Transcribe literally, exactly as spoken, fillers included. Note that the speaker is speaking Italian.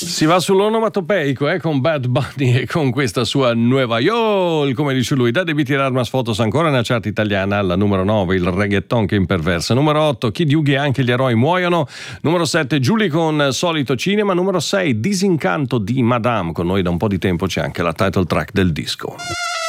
Si va sull'onomatopeico eh, con Bad Bunny e con questa sua Nueva York, come dice lui. Da debiti armas fotos ancora una chart italiana. Alla numero nove il reggaeton che imperversa. Numero otto Kid Yugi e anche gli eroi muoiono. Numero sette Giulia con Solito Cinema. Numero sei Disincanto di Madame. Con noi da un po' di tempo c'è anche la title track del disco.